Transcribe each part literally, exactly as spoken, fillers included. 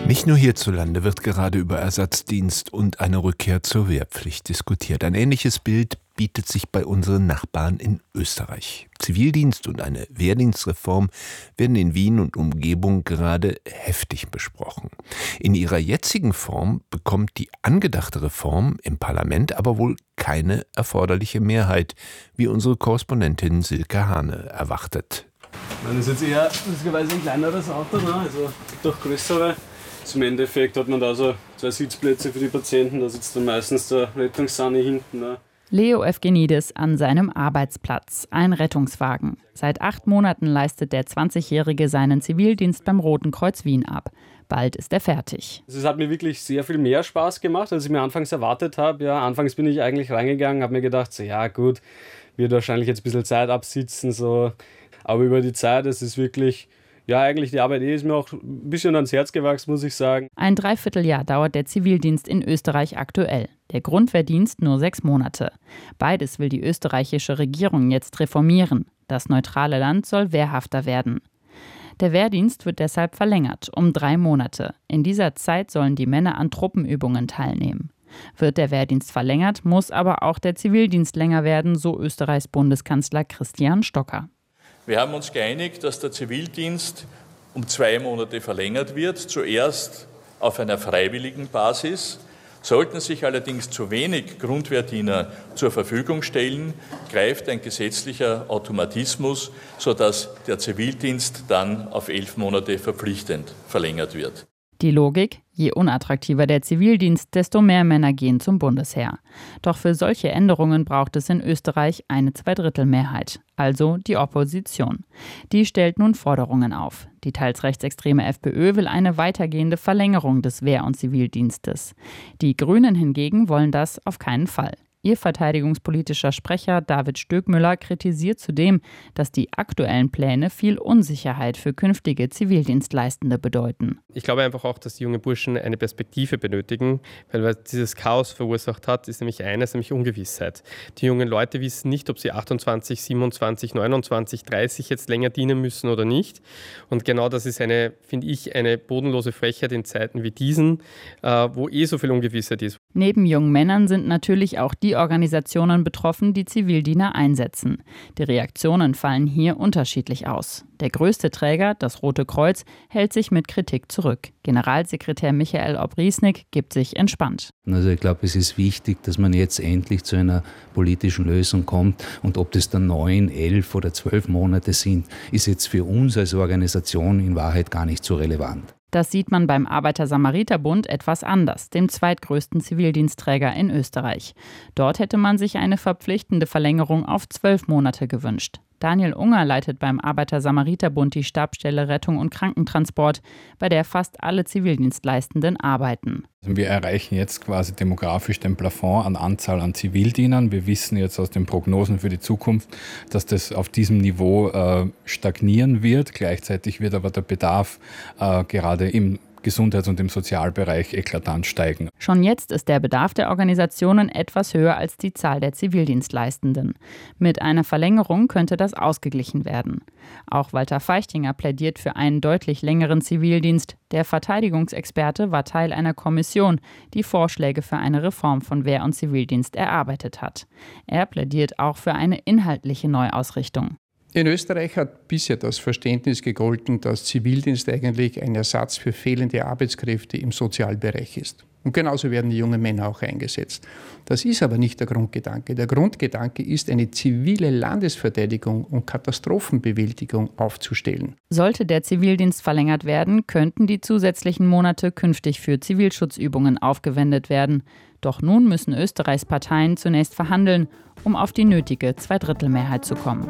Nicht nur hierzulande wird gerade über Ersatzdienst und eine Rückkehr zur Wehrpflicht diskutiert. Ein ähnliches Bild bietet sich bei unseren Nachbarn in Österreich. Zivildienst und eine Wehrdienstreform werden in Wien und Umgebung gerade heftig besprochen. In ihrer jetzigen Form bekommt die angedachte Reform im Parlament aber wohl keine erforderliche Mehrheit, wie unsere Korrespondentin Silke Hane erwartet. Das ist jetzt eher lustigerweise ein kleineres Auto, ne? Also doch größere. Im Endeffekt hat man da so zwei Sitzplätze für die Patienten, da sitzt dann meistens der Rettungssani hinten. Ne? Leo Evgenidis an seinem Arbeitsplatz, ein Rettungswagen. Seit acht Monaten leistet der zwanzigjährige seinen Zivildienst beim Roten Kreuz Wien ab. Bald ist er fertig. Es hat mir wirklich sehr viel mehr Spaß gemacht, als ich mir anfangs erwartet habe. Ja, anfangs bin ich eigentlich reingegangen, habe mir gedacht, so, ja gut, wird wahrscheinlich jetzt ein bisschen Zeit absitzen. So. Aber über die Zeit, es ist wirklich... Ja, eigentlich die Arbeit ist mir auch ein bisschen ans Herz gewachsen, muss ich sagen. Ein Dreivierteljahr dauert der Zivildienst in Österreich aktuell. Der Grundwehrdienst nur sechs Monate. Beides will die österreichische Regierung jetzt reformieren. Das neutrale Land soll wehrhafter werden. Der Wehrdienst wird deshalb verlängert, um drei Monate. In dieser Zeit sollen die Männer an Truppenübungen teilnehmen. Wird der Wehrdienst verlängert, muss aber auch der Zivildienst länger werden, so Österreichs Bundeskanzler Christian Stocker. Wir haben uns geeinigt, dass der Zivildienst um zwei Monate verlängert wird, zuerst auf einer freiwilligen Basis. Sollten sich allerdings zu wenig Grundwehrdiener zur Verfügung stellen, greift ein gesetzlicher Automatismus, sodass der Zivildienst dann auf elf Monate verpflichtend verlängert wird. Die Logik: Je unattraktiver der Zivildienst, desto mehr Männer gehen zum Bundesheer. Doch für solche Änderungen braucht es in Österreich eine Zweidrittelmehrheit, also die Opposition. Die stellt nun Forderungen auf. Die teils rechtsextreme FPÖ will eine weitergehende Verlängerung des Wehr- und Zivildienstes. Die Grünen hingegen wollen das auf keinen Fall. Ihr verteidigungspolitischer Sprecher David Stöckmüller kritisiert zudem, dass die aktuellen Pläne viel Unsicherheit für künftige Zivildienstleistende bedeuten. Ich glaube einfach auch, dass die jungen Burschen eine Perspektive benötigen, weil was dieses Chaos verursacht hat, ist nämlich eines, nämlich Ungewissheit. Die jungen Leute wissen nicht, ob sie achtundzwanzig, siebenundzwanzig, neunundzwanzig, dreißig jetzt länger dienen müssen oder nicht. Und genau das ist eine, finde ich, eine bodenlose Frechheit in Zeiten wie diesen, wo eh so viel Ungewissheit ist. Neben jungen Männern sind natürlich auch die Organisationen betroffen, die Zivildiener einsetzen. Die Reaktionen fallen hier unterschiedlich aus. Der größte Träger, das Rote Kreuz, hält sich mit Kritik zurück. Generalsekretär Michael Obriesnik gibt sich entspannt. Also ich glaube, es ist wichtig, dass man jetzt endlich zu einer politischen Lösung kommt. Und ob das dann neun, elf oder zwölf Monate sind, ist jetzt für uns als Organisation in Wahrheit gar nicht so relevant. Das sieht man beim Arbeiter-Samariter-Bund etwas anders, dem zweitgrößten Zivildienstträger in Österreich. Dort hätte man sich eine verpflichtende Verlängerung auf zwölf Monate gewünscht. Daniel Unger leitet beim Arbeiter-Samariter-Bund die Stabsstelle Rettung und Krankentransport, bei der fast alle Zivildienstleistenden arbeiten. Wir erreichen jetzt quasi demografisch den Plafond an Anzahl an Zivildienern. Wir wissen jetzt aus den Prognosen für die Zukunft, dass das auf diesem Niveau äh, stagnieren wird. Gleichzeitig wird aber der Bedarf äh, gerade im Gesundheits- und im Sozialbereich eklatant steigen. Schon jetzt ist der Bedarf der Organisationen etwas höher als die Zahl der Zivildienstleistenden. Mit einer Verlängerung könnte das ausgeglichen werden. Auch Walter Feichtinger plädiert für einen deutlich längeren Zivildienst. Der Verteidigungsexperte war Teil einer Kommission, die Vorschläge für eine Reform von Wehr- und Zivildienst erarbeitet hat. Er plädiert auch für eine inhaltliche Neuausrichtung. In Österreich hat bisher das Verständnis gegolten, dass Zivildienst eigentlich ein Ersatz für fehlende Arbeitskräfte im Sozialbereich ist. Und genauso werden die jungen Männer auch eingesetzt. Das ist aber nicht der Grundgedanke. Der Grundgedanke ist, eine zivile Landesverteidigung und Katastrophenbewältigung aufzustellen. Sollte der Zivildienst verlängert werden, könnten die zusätzlichen Monate künftig für Zivilschutzübungen aufgewendet werden. Doch nun müssen Österreichs Parteien zunächst verhandeln, um auf die nötige Zweidrittelmehrheit zu kommen.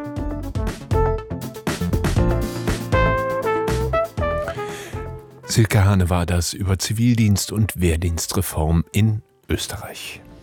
Silke Hane war das über Zivildienst und Wehrdienstreform in Österreich.